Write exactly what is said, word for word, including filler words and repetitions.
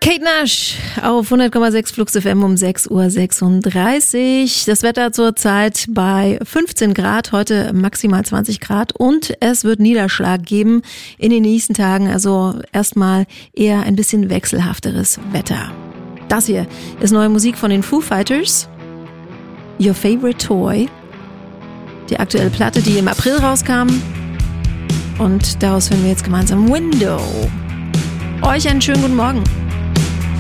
Kate Nash auf hundert Komma sechs Flux F M um sechs Uhr sechsunddreißig. Das Wetter zurzeit bei fünfzehn Grad, heute maximal zwanzig Grad und es wird Niederschlag geben in den nächsten Tagen. Also erstmal eher ein bisschen wechselhafteres Wetter. Das hier ist neue Musik von den Foo Fighters. Your Favorite Toy. Die aktuelle Platte, die im April rauskam. Und daraus hören wir jetzt gemeinsam Window. Euch einen schönen guten Morgen.